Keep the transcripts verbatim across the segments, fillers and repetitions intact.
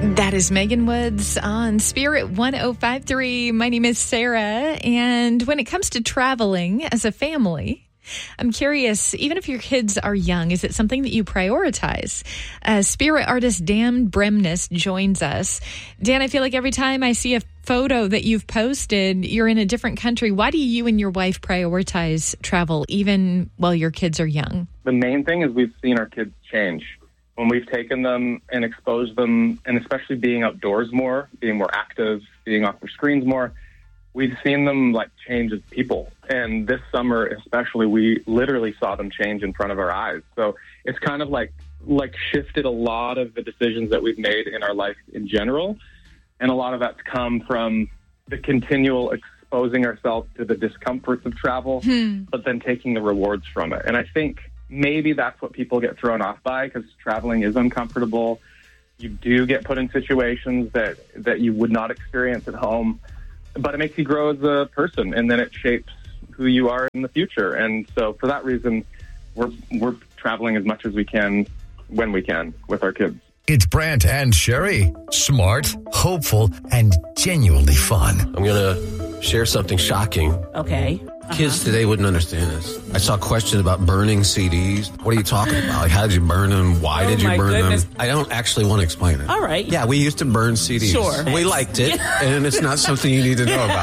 That is Megan Woods on Spirit one oh five point three. My name is Sarah, and when it comes to traveling as a family, I'm curious, even if your kids are young, is it something that you prioritize? Uh, Spirit artist Dan Bremnes joins us. Dan, I feel like every time I see a photo that you've posted, you're in a different country. Why do you and your wife prioritize travel, even while your kids are young? The main thing is we've seen our kids change. When we've taken them and exposed them, and especially being outdoors more, being more active, being off their screens more, we've seen them like change as people. And this summer especially, we literally saw them change in front of our eyes. So it's kind of like like shifted a lot of the decisions that we've made in our life in general. And a lot of that's come from the continual exposing ourselves to the discomforts of travel, hmm. but then taking the rewards from it. And I think maybe that's what people get thrown off by, because traveling is uncomfortable. You do get put in situations that, that you would not experience at home, but it makes you grow as a person, and then it shapes who you are in the future. And so for that reason, we're we're traveling as much as we can when we can with our kids. It's Brant and Sherry. Smart, hopeful, and genuinely fun. I'm going to share something shocking. Okay. Uh-huh. Kids today wouldn't understand this. I saw a question about burning C Ds. What are you talking about? Like, how did you burn them? Why oh did you burn goodness. them? I don't actually want to explain it. All right. Yeah, we used to burn C Ds. Sure. We liked it, and it's not something you need to know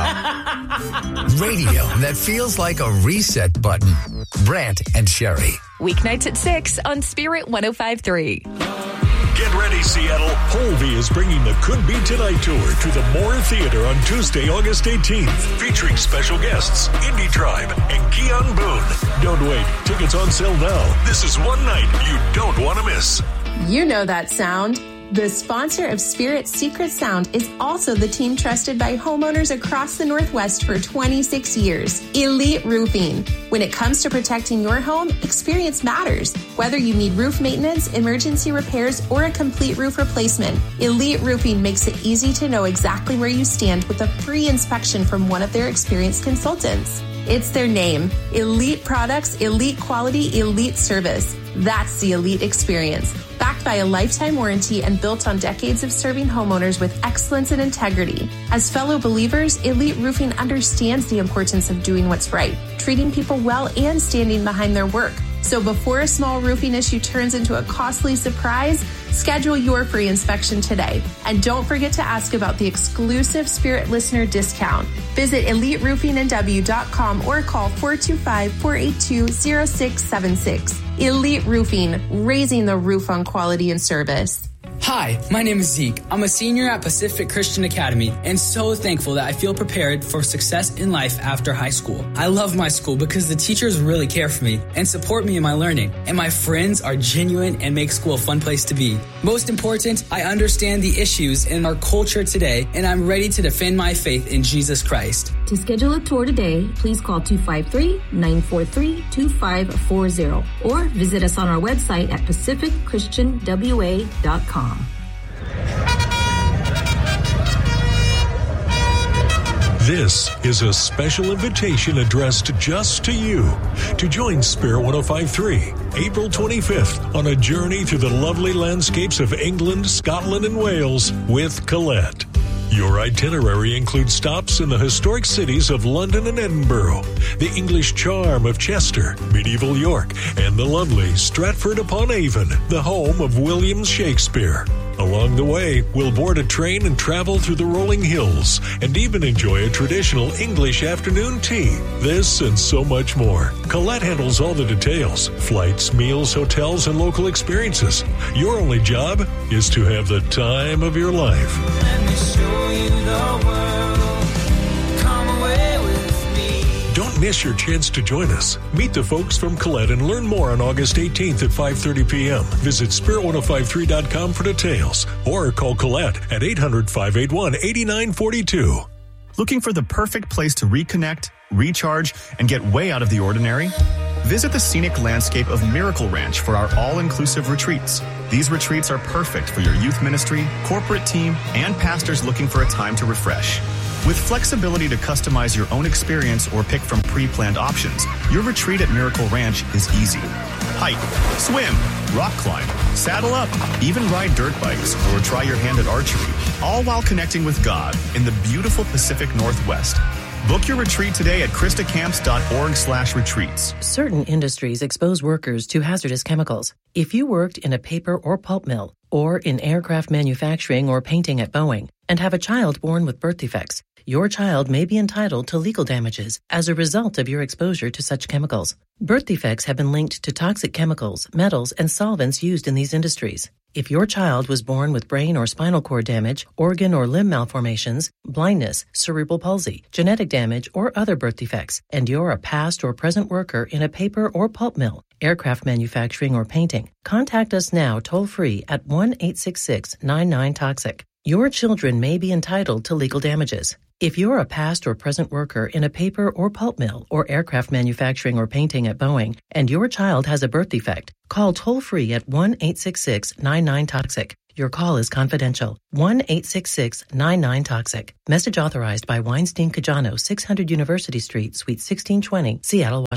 about. Radio that feels like a reset button. Brant and Sherry. Weeknights at six on Spirit one oh five point three. Get ready, Seattle. Holvey is bringing the Could Be Tonight Tour to the Moore Theater on Tuesday, August eighteenth, featuring special guests, Indie Tribe and Keon Boone. Don't wait. Tickets on sale now. This is one night you don't want to miss. You know that sound. The sponsor of Spirit's Secret Sound is also the team trusted by homeowners across the Northwest for twenty-six years, Elite Roofing. When it comes to protecting your home, experience matters. Whether you need roof maintenance, emergency repairs, or a complete roof replacement, Elite Roofing makes it easy to know exactly where you stand with a free inspection from one of their experienced consultants. It's their name. Elite products, elite quality, elite service. That's the Elite experience. Backed by a lifetime warranty and built on decades of serving homeowners with excellence and integrity. As fellow believers, Elite Roofing understands the importance of doing what's right, treating people well, and standing behind their work. So before a small roofing issue turns into a costly surprise, schedule your free inspection today. And don't forget to ask about the exclusive Spirit listener discount. Visit elite roofing n w dot com or call four two five, four eight two, zero six seven six. Elite Roofing, raising the roof on quality and service. Hi, my name is Zeke. I'm a senior at Pacific Christian Academy and so thankful that I feel prepared for success in life after high school. I love my school because the teachers really care for me and support me in my learning, and my friends are genuine and make school a fun place to be. Most important, I understand the issues in our culture today, and I'm ready to defend my faith in Jesus Christ. To schedule a tour today, please call two five three, nine four three, two five four zero or visit us on our website at pacific christian w a dot com. This is a special invitation addressed just to you to join Spirit one oh five point three, April twenty-fifth, on a journey through the lovely landscapes of England, Scotland, and Wales with Colette. Your itinerary includes stops in the historic cities of London and Edinburgh, the English charm of Chester, medieval York, and the lovely Stratford-upon-Avon, the home of William Shakespeare. Along the way, we'll board a train and travel through the rolling hills, and even enjoy a traditional English afternoon tea. This and so much more. Colette handles all the details: flights, meals, hotels, and local experiences. Your only job is to have the time of your life. Let me show you the world. Come away with me. Don't miss your chance to join us. Meet the folks from Colette and learn more on August eighteenth at five thirty p.m. Visit spirit ten fifty-three dot com for details or call Colette at eight hundred, five eight one, eight nine four two. Looking for the perfect place to reconnect, recharge, and get way out of the ordinary? Visit the scenic landscape of Miracle Ranch for our all-inclusive retreats. These retreats are perfect for your youth ministry, corporate team, and pastors looking for a time to refresh. With flexibility to customize your own experience or pick from pre-planned options, your retreat at Miracle Ranch is easy. Hike, swim, rock climb, saddle up, even ride dirt bikes or try your hand at archery, all while connecting with God in the beautiful Pacific Northwest. Book your retreat today at christacamps.org slash retreats. Certain industries expose workers to hazardous chemicals. If you worked in a paper or pulp mill, or in aircraft manufacturing or painting at Boeing, and have a child born with birth defects, your child may be entitled to legal damages as a result of your exposure to such chemicals. Birth defects have been linked to toxic chemicals, metals, and solvents used in these industries. If your child was born with brain or spinal cord damage, organ or limb malformations, blindness, cerebral palsy, genetic damage, or other birth defects, and you're a past or present worker in a paper or pulp mill, aircraft manufacturing, or painting, contact us now toll-free at one eight six six, nine nine, toxic. Your children may be entitled to legal damages. If you're a past or present worker in a paper or pulp mill or aircraft manufacturing or painting at Boeing, and your child has a birth defect, call toll-free at one eight six six, nine nine, toxic. Your call is confidential. one eight six six, nine nine, toxic. Message authorized by Weinstein Cajano, six hundred University Street, Suite sixteen twenty, Seattle, Washington.